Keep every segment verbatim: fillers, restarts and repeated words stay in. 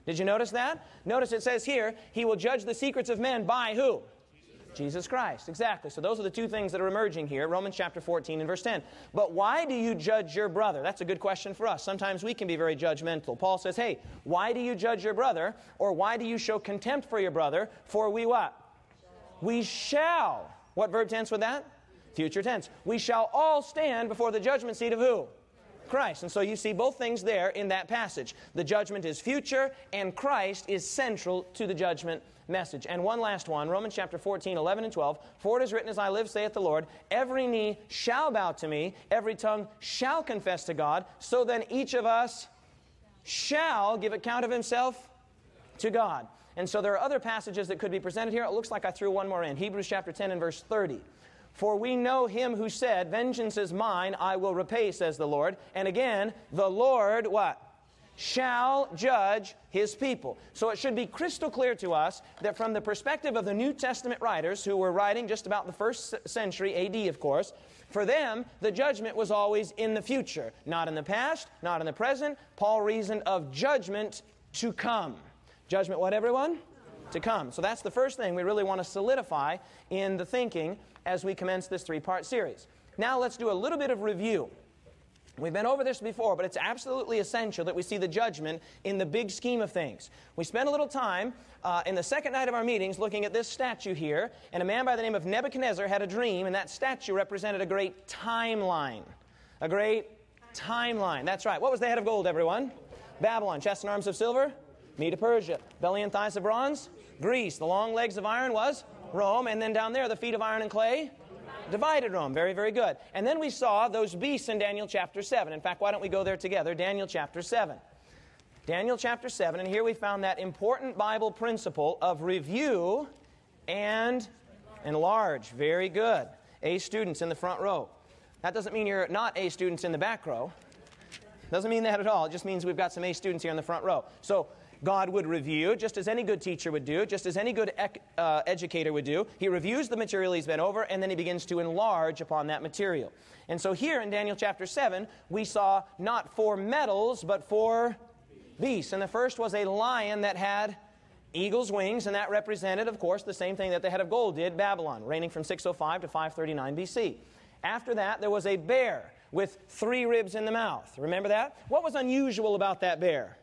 Did you notice that? Notice it says here, He will judge the secrets of men by who? Jesus Christ. Exactly. So those are the two things that are emerging here. Romans chapter fourteen and verse ten. But why do you judge your brother? That's a good question for us. Sometimes we can be very judgmental. Paul says, hey, why do you judge your brother? Or why do you show contempt for your brother? For we what? We shall. What verb tense with that? Future tense. We shall all stand before the judgment seat of who? Christ. And so you see both things there in that passage. The judgment is future, and Christ is central to the judgment message. And one last one, Romans chapter fourteen, eleven and twelve. For it is written, as I live, saith the Lord, every knee shall bow to me, every tongue shall confess to God. So then each of us shall give account of himself to God. And so there are other passages that could be presented here. It looks like I threw one more in. Hebrews chapter ten and verse thirty. For we know him who said, vengeance is mine, I will repay, says the Lord. And again, the Lord, what? Shall judge his people. So it should be crystal clear to us that from the perspective of the New Testament writers, who were writing just about the first century A D, of course, for them, the judgment was always in the future. Not in the past, not in the present. Paul reasoned of judgment to come. Judgment what, everyone? To come. So that's the first thing we really want to solidify in the thinking as we commence this three-part series. Now let's do a little bit of review. We've been over this before, but it's absolutely essential that we see the judgment in the big scheme of things. We spent a little time uh, in the second night of our meetings looking at this statue here, and a man by the name of Nebuchadnezzar had a dream, and that statue represented a great timeline. A great timeline. That's right. What was the head of gold, everyone? Babylon. Chest and arms of silver? Medo-Persia. Belly and thighs of bronze? Greece. The long legs of iron was? Rome. And then down there, the feet of iron and clay? Divided Rome. Very, very good. And then we saw those beasts in Daniel chapter seven. In fact, why don't we go there together? Daniel chapter seven. Daniel chapter seven, and here we found that important Bible principle of review and enlarge. Very good. A students in the front row. That doesn't mean you're not A students in the back row. Doesn't mean that at all. It just means we've got some A students here in the front row. So God would review, just as any good teacher would do, just as any good ec- uh, educator would do. He reviews the material he's been over, and then he begins to enlarge upon that material. And so here in Daniel chapter seven, we saw not four metals, but four beasts. And the first was a lion that had eagle's wings, and that represented, of course, the same thing that the head of gold did, Babylon, reigning from six oh five to five thirty-nine B C. After that, there was a bear with three ribs in the mouth. Remember that? What was unusual about that bear?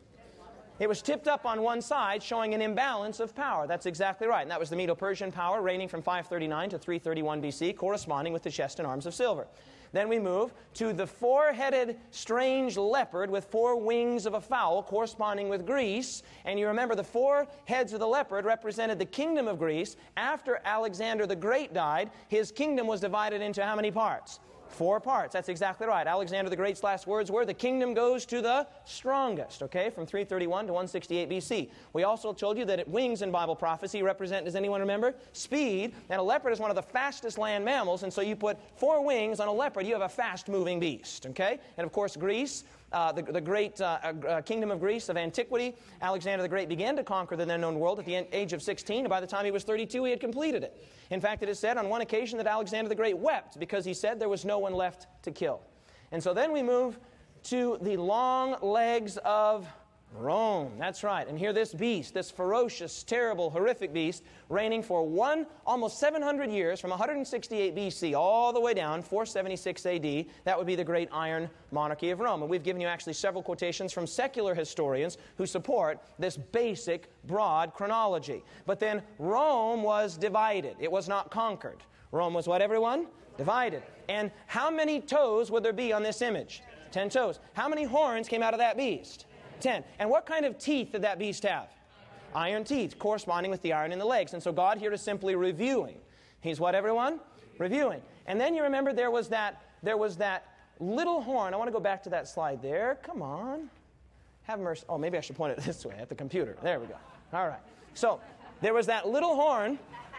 It was tipped up on one side, showing an imbalance of power. That's exactly right. And that was the Medo-Persian power, reigning from five thirty-nine to three thirty-one B C, corresponding with the chest and arms of silver. Then we move to the four-headed strange leopard with four wings of a fowl, corresponding with Greece. And you remember the four heads of the leopard represented the kingdom of Greece. After Alexander the Great died, his kingdom was divided into how many parts? Four parts. That's exactly right. Alexander the Great's last words were, the kingdom goes to the strongest, okay, from three thirty-one to one sixty-eight B C. We also told you that it, wings in Bible prophecy represent, does anyone remember? Speed. And a leopard is one of the fastest land mammals, and so you put four wings on a leopard, you have a fast-moving beast, okay? And of course, Greece, uh, the, the great uh, uh, kingdom of Greece of antiquity, Alexander the Great began to conquer the then known world at the age of sixteen, and by the time he was thirty-two, he had completed it. In fact, it is said on one occasion that Alexander the Great wept because he said there was no one left to kill. And so then we move to the long legs of Rome. That's right. And here this beast, this ferocious, terrible, horrific beast, reigning for one, almost seven hundred years, from one sixty-eight B C all the way down, four seventy-six A D, that would be the great iron monarchy of Rome. And we've given you actually several quotations from secular historians who support this basic, broad chronology. But then Rome was divided. It was not conquered. Rome was what, everyone? Divided. And how many toes would there be on this image? Ten toes. How many horns came out of that beast? Ten. And what kind of teeth did that beast have? Iron teeth, corresponding with the iron in the legs. And so God here is simply reviewing. He's what, everyone? Reviewing. And then you remember there was that, there was that little horn. I want to go back to that slide there. Come on. Have mercy. Oh, maybe I should point it this way at the computer. There we go. All right. So there was that little horn,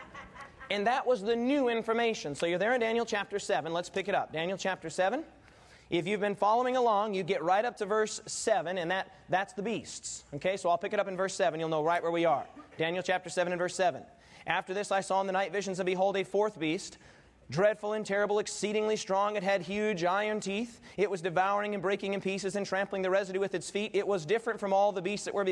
and that was the new information. So you're there in Daniel chapter seven. Let's pick it up. Daniel chapter seven. If you've been following along, you get right up to verse seven, and that, that's the beasts. Okay, so I'll pick it up in verse seven. You'll know right where we are. Daniel chapter seven and verse seven. After this I saw in the night visions, and behold, a fourth beast, dreadful and terrible, exceedingly strong. It had huge iron teeth. It was devouring and breaking in pieces and trampling the residue with its feet. It was different from all the beasts that were